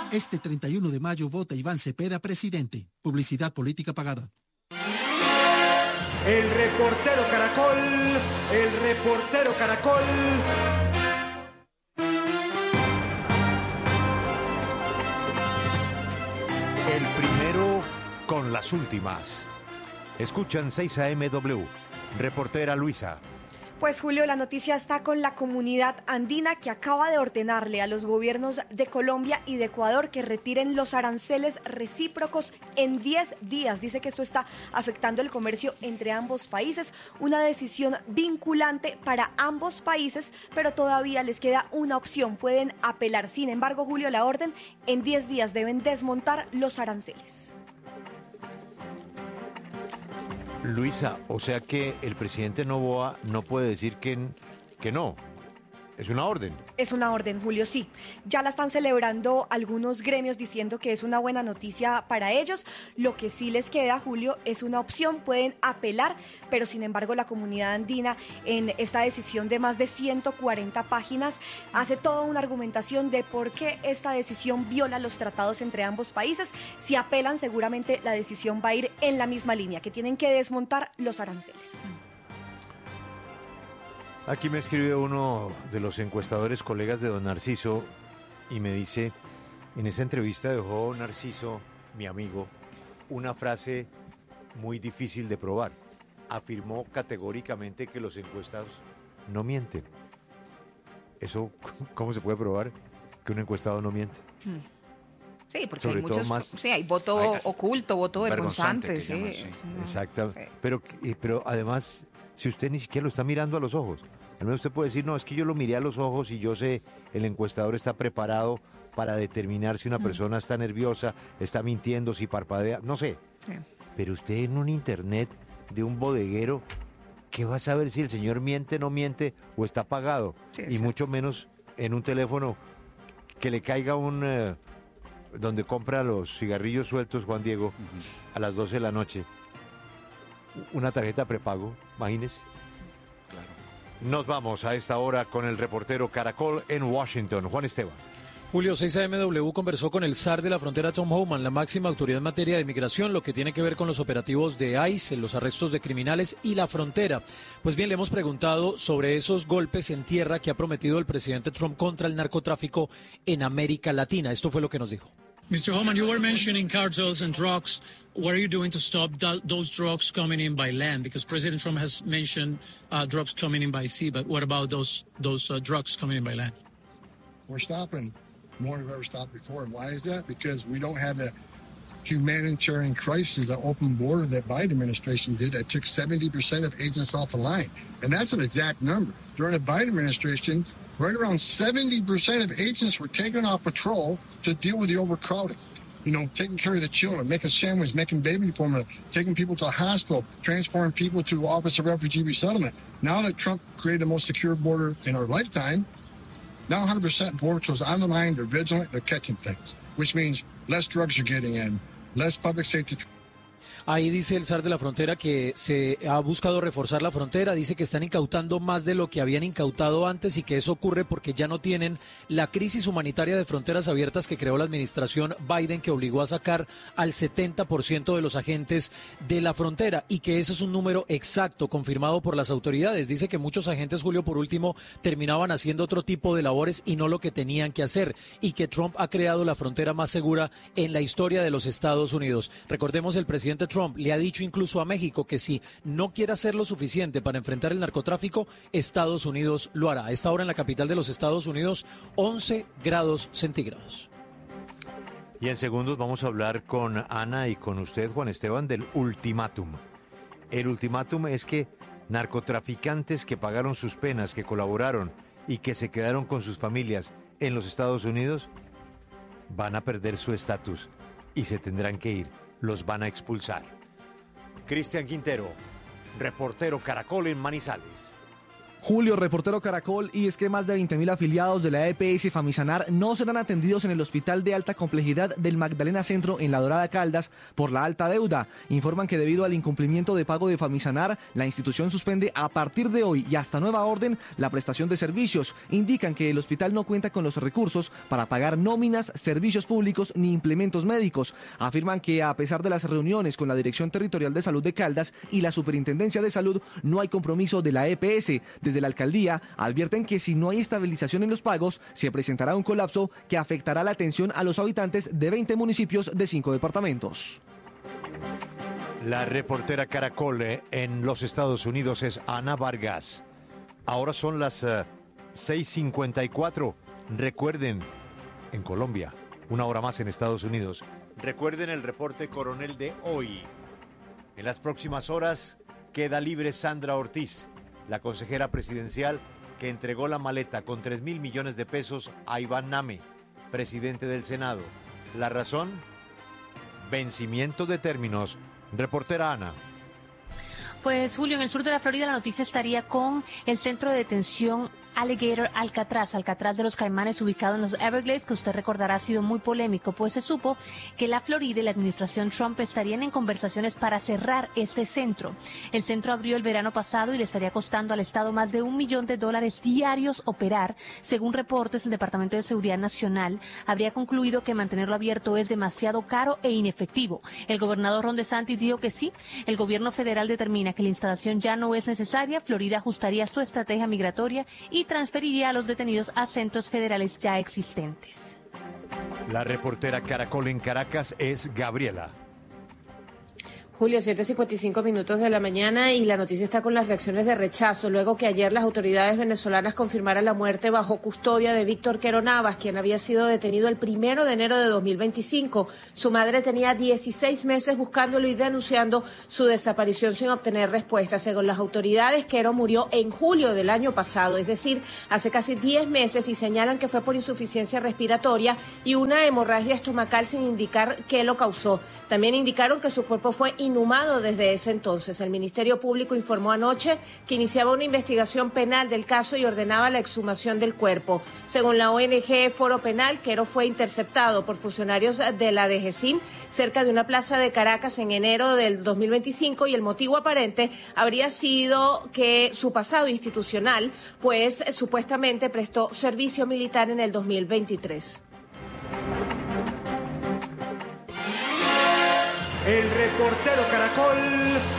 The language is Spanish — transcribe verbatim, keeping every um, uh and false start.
Este treinta y uno de mayo vota Iván Cepeda presidente. Publicidad política pagada. El reportero Caracol, el reportero Caracol. El primero con las últimas. Escuchan seis A M W. Reportera Luisa. Pues Julio, la noticia está con la comunidad andina que acaba de ordenarle a los gobiernos de Colombia y de Ecuador que retiren los aranceles recíprocos en diez días. Dice que esto está afectando el comercio entre ambos países, una decisión vinculante para ambos países, pero todavía les queda una opción, pueden apelar. Sin embargo, Julio, la orden, en diez días deben desmontar los aranceles. Luisa, o sea que el presidente Noboa no puede decir que, que no. Es una orden. Es una orden, Julio, sí. Ya la están celebrando algunos gremios diciendo que es una buena noticia para ellos. Lo que sí les queda, Julio, es una opción. Pueden apelar, pero sin embargo la comunidad andina en esta decisión de más de ciento cuarenta páginas hace toda una argumentación de por qué esta decisión viola los tratados entre ambos países. Si apelan, seguramente la decisión va a ir en la misma línea, que tienen que desmontar los aranceles. Aquí me escribe uno de los encuestadores, colegas de don Narciso, y me dice, en esa entrevista dejó Narciso, mi amigo, una frase muy difícil de probar. Afirmó categóricamente que los encuestados no mienten. ¿Eso cómo se puede probar que un encuestado no miente? Sí, porque Sobre hay muchos, más, sí, hay voto hay, oculto, voto vergonzante. vergonzante Sí, sí. no, Exacto. sí. Pero, pero además, si usted ni siquiera lo está mirando a los ojos, al menos usted puede decir, no, es que yo lo miré a los ojos y yo sé, el encuestador está preparado para determinar si una persona mm. está nerviosa, está mintiendo, si parpadea, no sé. Sí. Pero usted en un internet de un bodeguero, ¿qué va a saber si el señor miente, no miente o está pagado? Sí, y mucho menos en un teléfono que le caiga un... Eh, donde compra los cigarrillos sueltos, Juan Diego, uh-huh. a las doce de la noche, una tarjeta prepago, imagínese. Claro. Nos vamos a esta hora con el reportero Caracol en Washington, Juan Esteban. Julio, seis A M W conversó con el zar de la frontera, Tom Homan, la máxima autoridad en materia de migración, lo que tiene que ver con los operativos de ICE, en los arrestos de criminales y la frontera. Pues bien, le hemos preguntado sobre esos golpes en tierra que ha prometido el presidente Trump contra el narcotráfico en América Latina. Esto fue lo que nos dijo. mister Homan, you were mentioning cartels and drugs. What are you doing to stop th- those drugs coming in by land? Because President Trump has mentioned uh, drugs coming in by sea, but what about those those uh, drugs coming in by land? We're stopping more than we've ever stopped before. And why is that? Because we don't have the humanitarian crisis, the open border that Biden administration did that took seventy percent of agents off the line. And that's an exact number. During the Biden administration, right around seventy percent of agents were taken off patrol to deal with the overcrowding. You know, taking care of the children, making sandwiches, making baby formula, taking people to the hospital, transferring people to the Office of Refugee Resettlement. Now that Trump created the most secure border in our lifetime, now one hundred percent border patrols on the line, they're vigilant, they're catching things, which means less drugs are getting in, less public safety. Ahí dice el zar de la frontera que se ha buscado reforzar la frontera, dice que están incautando más de lo que habían incautado antes y que eso ocurre porque ya no tienen la crisis humanitaria de fronteras abiertas que creó la administración Biden, que obligó a sacar al setenta por ciento de los agentes de la frontera, y que ese es un número exacto confirmado por las autoridades. Dice que muchos agentes, Julio, por último, terminaban haciendo otro tipo de labores y no lo que tenían que hacer, y que Trump ha creado la frontera más segura en la historia de los Estados Unidos. Recordemos, el presidente Trump Trump le ha dicho incluso a México que si no quiere hacer lo suficiente para enfrentar el narcotráfico, Estados Unidos lo hará. A esta hora en la capital de los Estados Unidos, once grados centígrados. Y en segundos vamos a hablar con Ana y con usted, Juan Esteban, del ultimátum. El ultimátum es que narcotraficantes que pagaron sus penas, que colaboraron y que se quedaron con sus familias en los Estados Unidos, van a perder su estatus y se tendrán que ir. Los van a expulsar. Cristian Quintero, reportero Caracol en Manizales. Julio, reportero Caracol, y es que más de veinte mil afiliados de la E P S Famisanar no serán atendidos en el hospital de alta complejidad del Magdalena Centro en La Dorada Caldas por la alta deuda. Informan que debido al incumplimiento de pago de Famisanar, la institución suspende a partir de hoy y hasta nueva orden la prestación de servicios. Indican que el hospital no cuenta con los recursos para pagar nóminas, servicios públicos ni implementos médicos. Afirman que a pesar de las reuniones con la Dirección Territorial de Salud de Caldas y la Superintendencia de Salud, no hay compromiso de la E P S. Desde la alcaldía advierten que si no hay estabilización en los pagos, se presentará un colapso que afectará la atención a los habitantes de veinte municipios de cinco departamentos. La reportera Caracol eh, en los Estados Unidos es Ana Vargas. Ahora son las uh, seis cincuenta y cuatro. Recuerden, en Colombia, una hora más en Estados Unidos. Recuerden el reporte coronel de hoy. En las próximas horas queda libre Sandra Ortiz, la consejera presidencial que entregó la maleta con tres mil millones de pesos a Iván Name, presidente del Senado. ¿La razón? Vencimiento de términos. Reportera Ana. Pues Julio, en el sur de la Florida la noticia estaría con el centro de detención Alligator Alcatraz, Alcatraz de los Caimanes, ubicado en los Everglades, que usted recordará ha sido muy polémico, pues se supo que la Florida y la administración Trump estarían en conversaciones para cerrar este centro. El centro abrió el verano pasado y le estaría costando al Estado más de un millón de dólares diarios operar. Según reportes, el Departamento de Seguridad Nacional habría concluido que mantenerlo abierto es demasiado caro e inefectivo. El gobernador Ron DeSantis dijo que sí, el gobierno federal determina que la instalación ya no es necesaria, Florida ajustaría su estrategia migratoria y transferiría a los detenidos a centros federales ya existentes. La reportera Caracol en Caracas es Gabriela. Julio, siete cincuenta y cinco minutos de la mañana y la noticia está con las reacciones de rechazo luego que ayer las autoridades venezolanas confirmaran la muerte bajo custodia de Víctor Quero Navas, quien había sido detenido el primero de enero de dos mil veinticinco. Su madre tenía dieciséis meses buscándolo y denunciando su desaparición sin obtener respuesta. Según las autoridades, Quero murió en julio del año pasado, es decir, hace casi diez meses, y señalan que fue por insuficiencia respiratoria y una hemorragia estomacal sin indicar qué lo causó. También indicaron que su cuerpo fue inhumado desde ese entonces. El Ministerio Público informó anoche que iniciaba una investigación penal del caso y ordenaba la exhumación del cuerpo. Según la O N G Foro Penal, Quero fue interceptado por funcionarios de la D G C I M cerca de una plaza de Caracas en enero del dos mil veinticinco y el motivo aparente habría sido que su pasado institucional, pues supuestamente prestó servicio militar en el dos mil veintitrés. El reportero Caracol